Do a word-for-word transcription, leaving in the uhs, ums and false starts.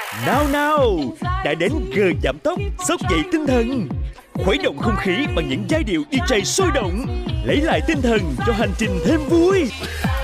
Nào nào, đã đến giờ giảm tốc, xốc dậy tinh thần. Khuấy động không khí bằng những giai điệu đi jay sôi động, lấy lại tinh thần cho hành trình thêm vui.